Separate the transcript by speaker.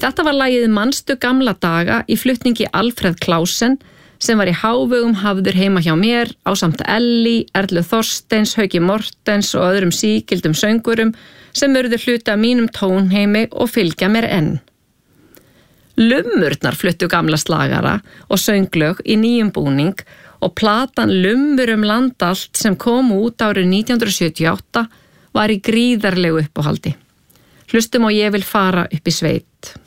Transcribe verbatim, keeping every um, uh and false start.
Speaker 1: Þetta var lagið Manstu gamla daga í flutningi Alfred Klausen sem var í hávegum hafður heima hjá mér ásamt Elli, Erlu Þorsteins, Hauki Mortens og öðrum sígildum söngurum sem urðu hluti af mínum tónheimi og fylgja mér enn. Lummurnar fluttu gamla slagara og sönglög í nýjum búning og platan Lummur um land allt sem kom út árið nítján hundruð sjötíu og átta var í gríðarlegu uppáhaldi. Hlustum og ég vil fara upp í sveit.